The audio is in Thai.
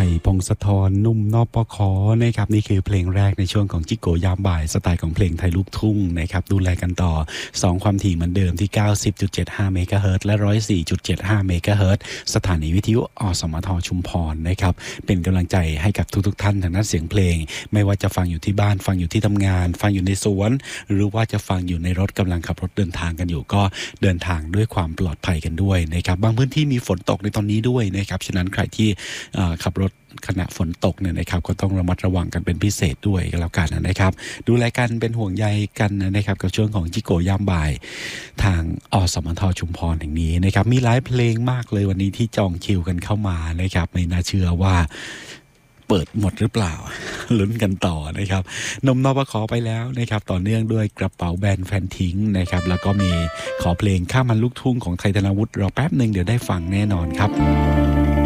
พงศธรหนุ่มนปค.นะครับนี่คือเพลงแรกในช่วงของจิโกยามบ่ายสไตล์ของเพลงไทยลูกทุ่งนะครับดูแลกันต่อ2ความถี่เหมือนเดิมที่ 90.75 เมกะเฮิรตซ์และ 104.75 เมกะเฮิรตซ์สถานีวิทยุอสมทชุมพรนะครับเป็นกำลังใจให้กับทุกท่านทางด้านเสียงเพลงไม่ว่าจะฟังอยู่ที่บ้านฟังอยู่ที่ทำงานฟังอยู่ในสวนหรือว่าจะฟังอยู่ในรถกำลังขับรถเดินทางกันอยู่ก็เดินทางด้วยความปลอดภัยกันด้วยนะครับบางพื้นที่มีฝนตกในตอนนี้ด้วยนะครับฉะนั้นใครที่ขับรถขณะฝนตกเนี่ยนะครับก็ต้องระมัดระวังกันเป็นพิเศษด้วยก็แล้วกันนะครับดูแลกันเป็นห่วงใยกันนะครับกับช่วงของจิโกยามบ่ายทางอสมทชุมพรแห่งนี้นะครับมีหลายเพลงมากเลยวันนี้ที่จองคิวกันเข้ามานะครับไม่น่าเชื่อว่าเปิดหมดหรือเปล่าลุ้นกันต่อนะครับนมนปขไปแล้วนะครับต่อเนื่องด้วยกระเป๋าแบรนด์แฟนทิ้งนะครับแล้วก็มีขอเพลงข้ามันลูกทุ่งของไทยธนวุฒิรอแป๊บนึงเดี๋ยวได้ฟังแน่นอนครับ